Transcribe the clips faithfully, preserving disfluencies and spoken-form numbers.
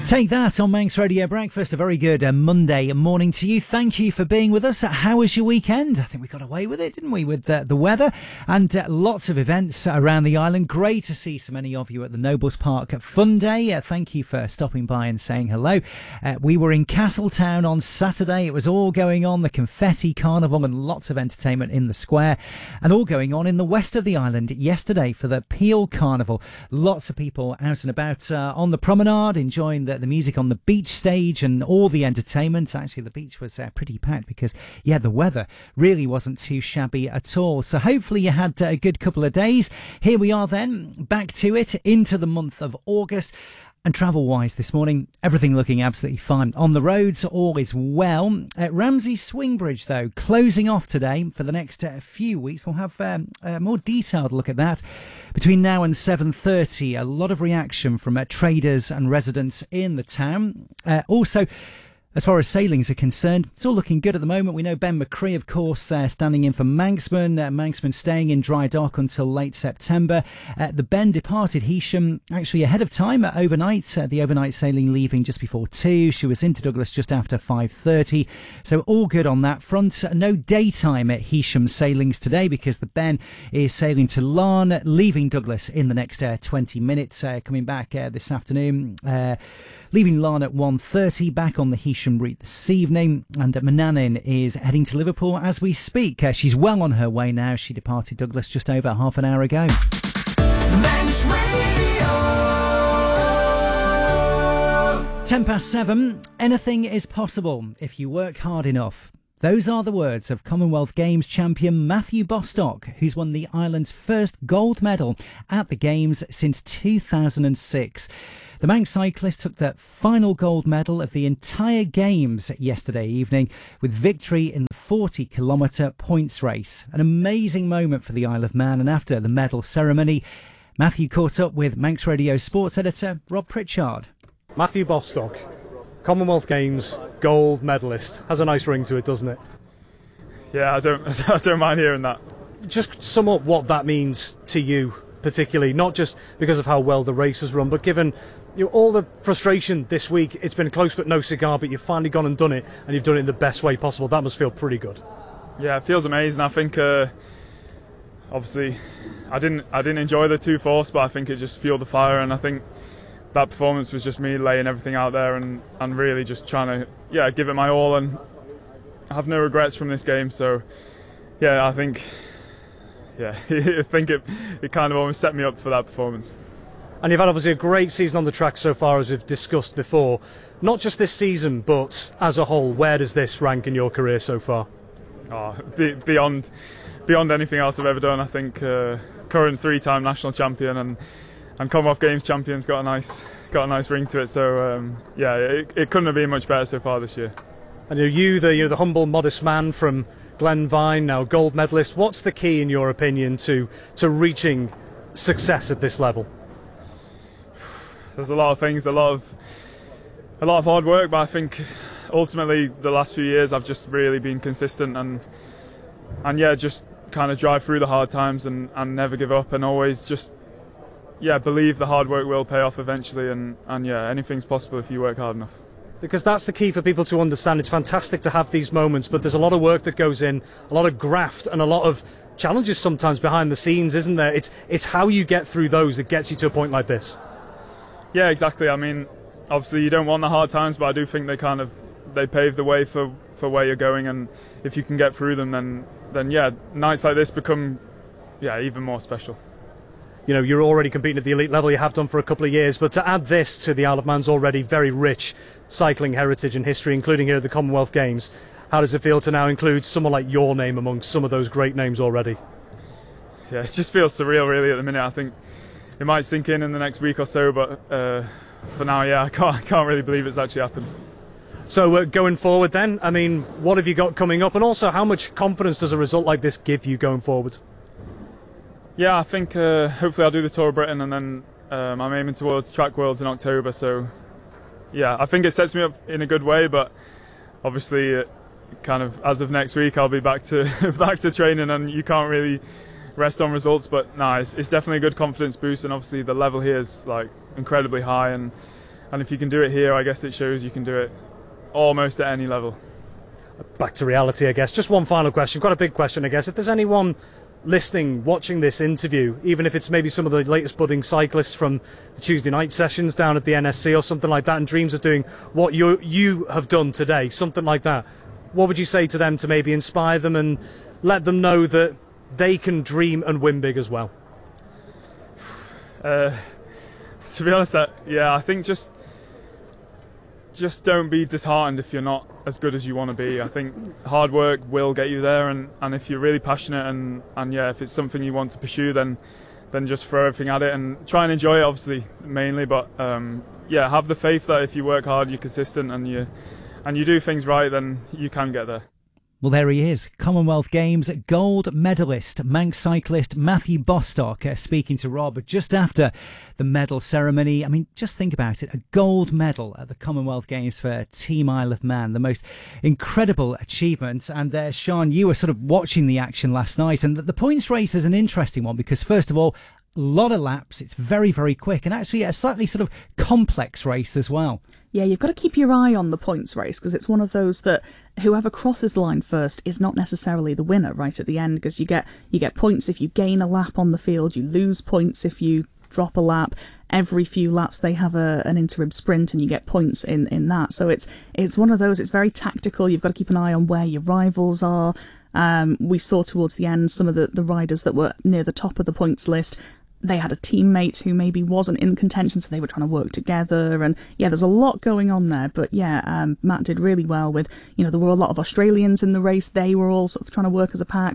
Take that on Manx Radio Breakfast. A very good uh, Monday morning to you. Thank you for being with us. How was your weekend? I think we got away with it, didn't we, with uh, the weather and uh, lots of events around the island. Great to see so many of you at the Nobles Park Fun Day. Uh, thank you for stopping by and saying hello. Uh, we were in Castletown on Saturday. It was all going on, the confetti carnival and lots of entertainment in the square, and all going on in the west of the island yesterday for the Peel Carnival. Lots of people out and about uh, on the promenade, enjoying the, the music on the beach stage and all the entertainment. Actually, the beach was uh, pretty packed because, yeah, the weather really wasn't too shabby at all. So hopefully you had uh, a good couple of days. Here we are then, back to it, into the month of August. And travel-wise this morning, everything looking absolutely fine. On the roads, all is well. At Ramsey Swing Bridge, though, closing off today for the next uh, few weeks. We'll have um, a more detailed look at that. Between now and seven thirty, a lot of reaction from uh, traders and residents in the town. Uh, also, as far as sailings are concerned, it's all looking good at the moment. We know Ben McCree, of course, uh, standing in for Manxman. Uh, Manxman staying in dry dock until late September. Uh, the Ben departed Heysham actually ahead of time uh, overnight. Uh, the overnight sailing leaving just before two. She was into Douglas just after five thirty. So all good on that front. Uh, no daytime at Heysham sailings today because the Ben is sailing to Larne, leaving Douglas in the next uh, twenty minutes. Uh, coming back uh, this afternoon. Uh, leaving Larne at one thirty. Back on the Heysham route this evening, and uh, Manannan is heading to Liverpool as we speak. Uh, she's well on her way now. She departed Douglas just over half an hour ago. Manx Radio. Ten past seven. Anything is possible if you work hard enough. Those are the words of Commonwealth Games champion Matthew Bostock, who's won the island's first gold medal at the Games since two thousand six. The Manx cyclist took the final gold medal of the entire Games yesterday evening with victory in the forty kilometre points race. An amazing moment for the Isle of Man, and after the medal ceremony, Matthew caught up with Manx Radio sports editor Rob Pritchard. Matthew Bostock, Commonwealth Games gold medalist. Has a nice ring to it, doesn't it? Yeah, I don't, I don't mind hearing that. Just sum up what that means to you, particularly, not just because of how well the race was run, but given you know, all the frustration this week. It's been close but no cigar, but you've finally gone and done it, and you've done it in the best way possible. That must feel pretty good. Yeah, it feels amazing. I think, uh, obviously, I didn't, I didn't enjoy the two force, but I think it just fueled the fire, and I think that performance was just me laying everything out there and, and really just trying to, yeah, give it my all and have no regrets from this game. So, yeah, I think, yeah, I think it, it kind of almost set me up for that performance. And you've had obviously a great season on the track so far, as we've discussed before. Not just this season, but as a whole, where does this rank in your career so far? Oh, be, beyond, beyond anything else I've ever done. I think uh, current three-time national champion and and Commonwealth Games champion's got a nice, got a nice ring to it. So um, yeah, it, it couldn't have been much better so far this year. And are you the you know the humble, modest man from Glenvine, now gold medalist? What's the key, in your opinion, to to reaching success at this level? There's a lot of things, a lot of a lot of hard work, but I think ultimately the last few years I've just really been consistent and and yeah, just kind of drive through the hard times and, and never give up, and always just yeah believe the hard work will pay off eventually, and, and yeah, anything's possible if you work hard enough. Because that's the key for people to understand. It's fantastic to have these moments, but there's a lot of work that goes in, a lot of graft and a lot of challenges sometimes behind the scenes, isn't there? It's it's how you get through those that gets you to a point like this. Yeah, exactly. I mean, obviously you don't want the hard times, but I do think they kind of they pave the way for, for where you're going, and if you can get through them, then then yeah, nights like this become yeah even more special. You know, you're already competing at the elite level, you have done for a couple of years, but to add this to the Isle of Man's already very rich cycling heritage and history, including here at the Commonwealth Games, how does it feel to now include someone like your name amongst some of those great names already? Yeah, it just feels surreal really at the minute. I think it might sink in in the next week or so, but uh, for now, yeah, I can't, I can't really believe it's actually happened. So uh, going forward then, I mean, what have you got coming up, and also how much confidence does a result like this give you going forward? Yeah, I think uh, hopefully I'll do the Tour of Britain, and then um, I'm aiming towards Track Worlds in October, so yeah, I think it sets me up in a good way, but obviously uh, kind of as of next week I'll be back to back to training, and you can't really rest on results, but no, it's, it's definitely a good confidence boost, and obviously the level here is like incredibly high, and and if you can do it here, I guess it shows you can do it almost at any level. Back to reality, I guess. Just one final question, quite a big question, I guess. If there's anyone listening, watching this interview, even if it's maybe some of the latest budding cyclists from the Tuesday night sessions down at the N S C or something like that, and dreams of doing what you you have done today, something like that, what would you say to them to maybe inspire them and let them know that they can dream and win big as well? Uh, to be honest, that, yeah, I think just just don't be disheartened if you're not as good as you want to be. I think hard work will get you there, and, and if you're really passionate and, and yeah, if it's something you want to pursue, then then just throw everything at it and try and enjoy it, obviously, mainly. But um, yeah, have the faith that if you work hard, you're consistent, and you and you do things right, then you can get there. Well, there he is, Commonwealth Games gold medalist, Manx cyclist Matthew Bostock, uh, speaking to Rob just after the medal ceremony. I mean, just think about it, a gold medal at the Commonwealth Games for Team Isle of Man, the most incredible achievement. And uh, Sean, you were sort of watching the action last night, and the, the points race is an interesting one because, first of all, a lot of laps, it's very, very quick, and actually a slightly sort of complex race as well. Yeah, you've got to keep your eye on the points race because it's one of those that whoever crosses the line first is not necessarily the winner right at the end, because you get you get points if you gain a lap on the field, you lose points if you drop a lap. Every few laps they have a, an interim sprint and you get points in, in that. So it's it's one of those, it's very tactical. You've got to keep an eye on where your rivals are. Um, we saw towards the end some of the, the riders that were near the top of the points list, they had a teammate who maybe wasn't in contention, so they were trying to work together. And yeah, there's a lot going on there. But yeah, um, Matt did really well with, you know, there were a lot of Australians in the race. They were all sort of trying to work as a pack.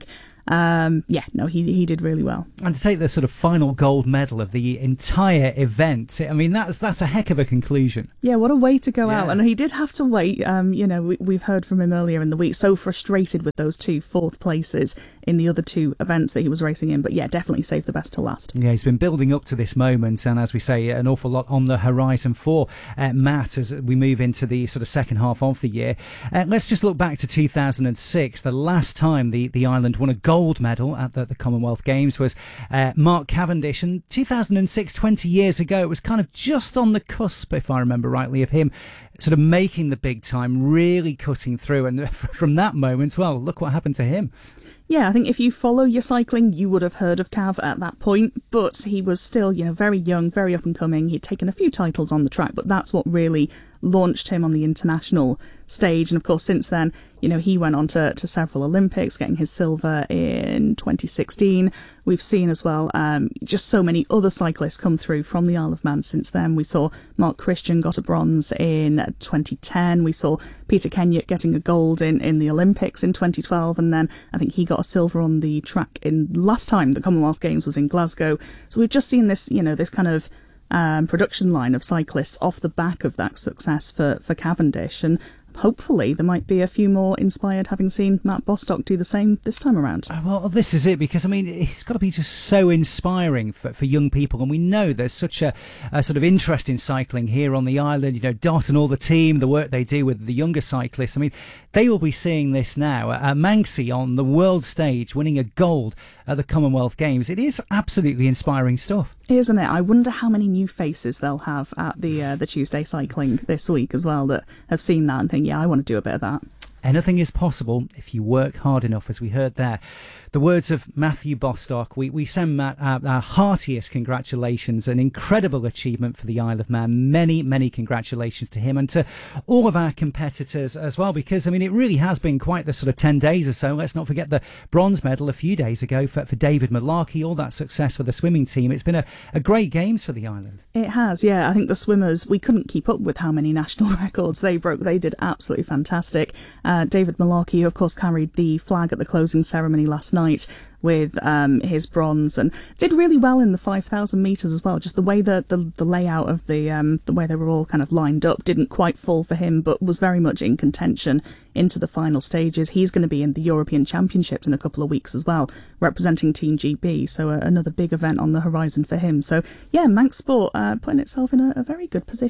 Um, yeah, no, he he did really well. And to take the sort of final gold medal of the entire event, I mean, that's that's a heck of a conclusion. Yeah, what a way to go yeah. out. And he did have to wait. Um, you know, we, we've heard from him earlier in the week, so frustrated with those two fourth places in the other two events that he was racing in. But yeah, definitely saved the best till last. Yeah, he's been building up to this moment, and as we say, an awful lot on the horizon for uh, Matt as we move into the sort of second half of the year. Uh, let's just look back to two thousand six, the last time the, the island won a gold gold medal at the, the Commonwealth Games was uh, Mark Cavendish, and two thousand six, twenty years ago, it was kind of just on the cusp, if I remember rightly, of him sort of making the big time, really cutting through, and from that moment, well, look what happened to him. Yeah, I think if you follow your cycling, you would have heard of Cav at that point, but he was still, you know, very young, very up and coming. He'd taken a few titles on the track, but that's what really launched him on the international stage. And of course, since then, you know, he went on to, to several Olympics, getting his silver in twenty sixteen. We've seen as well um, just so many other cyclists come through from the Isle of Man since then. We saw Mark Christian got a bronze in twenty ten. We saw Peter Kenyuk getting a gold in, in the Olympics in twenty twelve. And then I think he got a silver on the track in last time the Commonwealth Games was in Glasgow. So we've just seen this, you know, this kind of um, production line of cyclists off the back of that success for, for Cavendish. And hopefully there might be a few more inspired, having seen Matt Bostock do the same this time around. Well, this is it, because I mean, it's got to be just so inspiring for, for young people, and we know there's such a, a sort of interest in cycling here on the island. You know, Dot and all the team, the work they do with the younger cyclists, I mean, they will be seeing this now. Uh, Manxie on the world stage winning a gold at the Commonwealth Games. It is absolutely inspiring stuff, isn't it? I wonder how many new faces they'll have at the uh, the Tuesday cycling this week as well that have seen that and think, yeah, I want to do a bit of that. Anything is possible if you work hard enough, as we heard there. The words of Matthew Bostock. We, we send Matt our, our heartiest congratulations. An incredible achievement for the Isle of Man. Many, many congratulations to him and to all of our competitors as well, because, I mean, it really has been quite the sort of ten days or so. Let's not forget the bronze medal a few days ago for, for David Malarkey, all that success for the swimming team. It's been a, a great games for the island. It has, yeah. I think the swimmers, we couldn't keep up with how many national records they broke. They did absolutely fantastic. Uh, David Malarkey, who of course carried the flag at the closing ceremony last night with um, his bronze, and did really well in the five thousand metres as well. Just the way the, the, the layout of the um, the way they were all kind of lined up didn't quite fall for him, but was very much in contention into the final stages. He's going to be in the European Championships in a couple of weeks as well, representing Team G B, so uh, another big event on the horizon for him. So yeah, Manx Sport uh, putting itself in a, a very good position.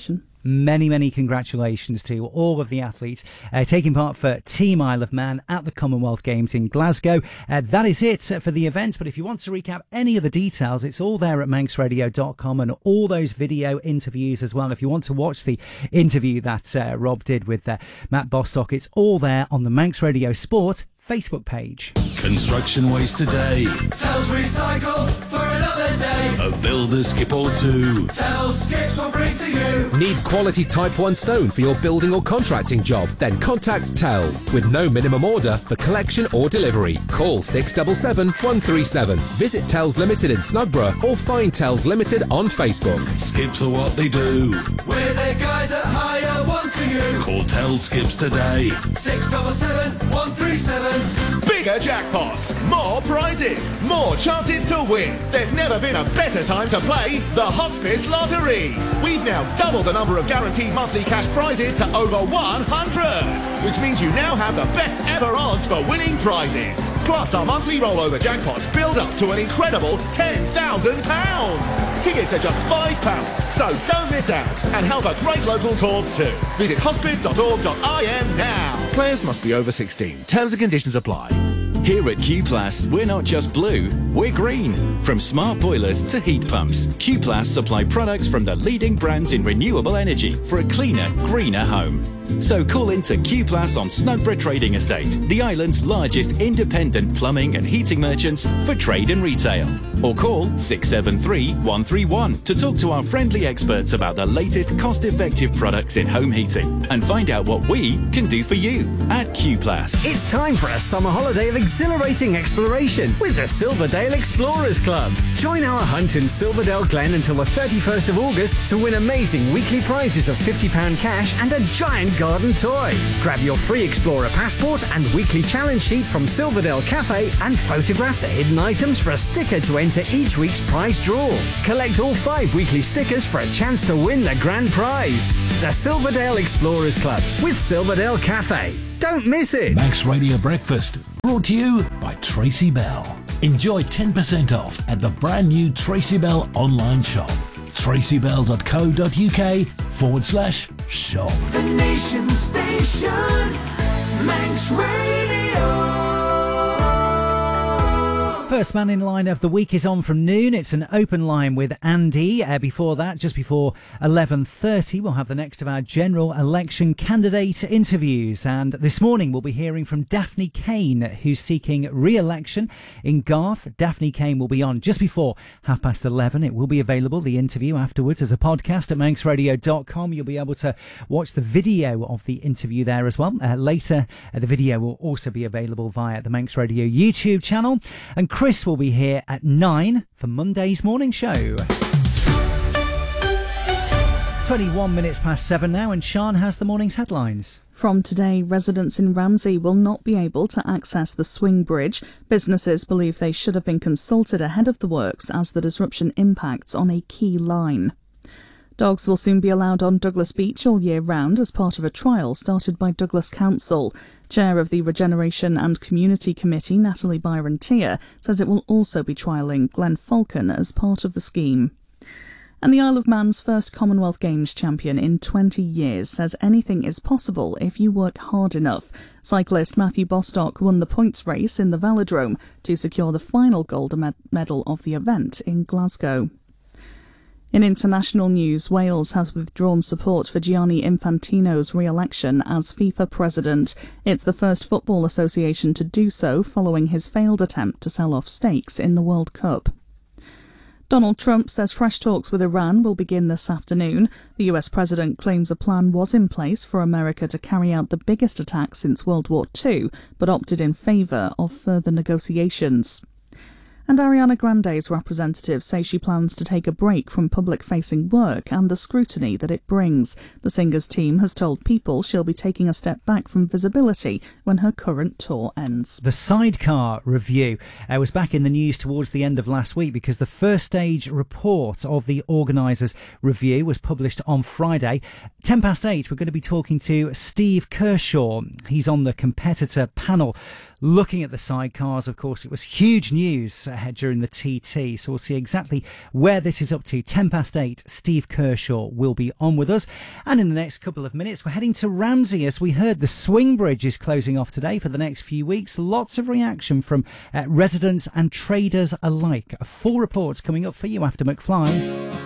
many, many congratulations to all of the athletes uh, taking part for Team Isle of Man at the Commonwealth Games in Glasgow. Uh, that is it for the event, but if you want to recap any of the details, it's all there at manx radio dot com, and all those video interviews as well. If you want to watch the interview that uh, Rob did with uh, Matt Bostock, it's all there on the Manx Radio Sport Facebook page. Construction waste today. Tells recycle for another day. A builder skip or two. Tells skips will bring to you. Need quality Type one stone for your building or contracting job? Then contact Tells with no minimum order for collection or delivery. Call six seven seven, one three seven. Visit Tells Limited in Snugborough or find Tells Limited on Facebook. Skips are what they do. We're the guys that hire one to you. Call Tells Skips today. six seven seven, one three seven. Bigger jackpots, more prizes, more chances to win. There's never been a better time to play the Hospice Lottery. We've now doubled the number of guaranteed monthly cash prizes to over one hundred, which means you now have the best ever odds for winning prizes. Plus, our monthly rollover jackpots build up to an incredible ten thousand pounds. Tickets are just five pounds, so don't miss out and help a great local cause too. Visit hospice dot org dot I M now. Players must be over sixteen. Terms and conditions apply. Here at Q-Plus, we're not just blue, we're green. From smart boilers to heat pumps, Q-Plus supply products from the leading brands in renewable energy for a cleaner, greener home. So call into Q-Plus on Snugborough Trading Estate, the island's largest independent plumbing and heating merchants for trade and retail. Or call six seven three, one three one to talk to our friendly experts about the latest cost-effective products in home heating and find out what we can do for you at Q-Plus. It's time for a summer holiday of exhilarating exploration with the Silverdale Explorers Club. Join our hunt in Silverdale Glen until the thirty-first of August to win amazing weekly prizes of fifty pounds cash and a giant garden toy. Grab your free Explorer passport and weekly challenge sheet from Silverdale Cafe and photograph the hidden items for a sticker to enter each week's prize draw. Collect all five weekly stickers for a chance to win the grand prize. The Silverdale Explorers Club with Silverdale Cafe. Don't miss it! Manx Radio Breakfast, brought to you by Tracy Bell. Enjoy ten percent off at the brand new Tracy Bell online shop. tracybell dot co dot uk forward slash shop. The Nation Station, Manx Radio. First man in line of the week is on from noon. It's an open line with Andy. Uh, before that, just before eleven thirty, we'll have the next of our general election candidate interviews. And this morning we'll be hearing from Daphne Kane, who's seeking re-election in Garth. Daphne Kane will be on just before half past eleven. It will be available, the interview, afterwards as a podcast at manx radio dot com. You'll be able to watch the video of the interview there as well. Uh, later, uh, the video will also be available via the Manx Radio YouTube channel. And Chris will be here at nine for Monday's morning show. twenty-one minutes past seven now, and Sian has the morning's headlines. From today, residents in Ramsey will not be able to access the swing bridge. Businesses believe they should have been consulted ahead of the works as the disruption impacts on a key line. Dogs will soon be allowed on Douglas Beach all year round as part of a trial started by Douglas Council. Chair of the Regeneration and Community Committee, Natalie Byron-Tier, says it will also be trialling Glen Falcon as part of the scheme. And the Isle of Man's first Commonwealth Games champion in twenty years says anything is possible if you work hard enough. Cyclist Matthew Bostock won the points race in the Velodrome to secure the final gold med- medal of the event in Glasgow. In international news, Wales has withdrawn support for Gianni Infantino's re-election as FIFA president. It's the first football association to do so following his failed attempt to sell off stakes in the World Cup. Donald Trump says fresh talks with Iran will begin this afternoon. The U S president claims a plan was in place for America to carry out the biggest attack since World War Two, but opted in favour of further negotiations. And Ariana Grande's representatives say she plans to take a break from public-facing work and the scrutiny that it brings. The singer's team has told People she'll be taking a step back from visibility when her current tour ends. The Sidecar review uh, was back in the news towards the end of last week because the first stage report of the organisers' review was published on Friday. Ten past eight, we're going to be talking to Steve Kershaw. He's on the competitor panel looking at the sidecars. Of course, it was huge news uh, during the T T, so we'll see exactly where this is up to. ten past eight, Steve Kershaw will be on with us. And in the next couple of minutes, we're heading to Ramsey. As we heard, the swing bridge is closing off today for the next few weeks. Lots of reaction from uh, residents and traders alike. Full reports coming up for you after McFly.